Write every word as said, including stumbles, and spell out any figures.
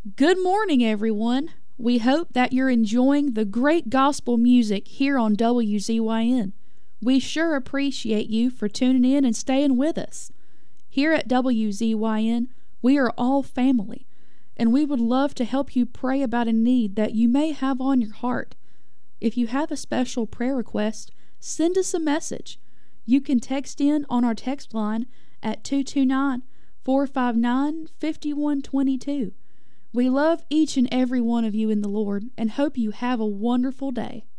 Good morning, everyone. We hope that you're enjoying the great gospel music here on W Z Y N. We sure appreciate you for tuning in and staying with us. Here at W Z Y N, we are all family, and we would love to help you pray about a need that you may have on your heart. If you have a special prayer request, send us a message. You can text in on our text line at two two nine, four five nine, five one two two. We love each and every one of you in the Lord and hope you have a wonderful day.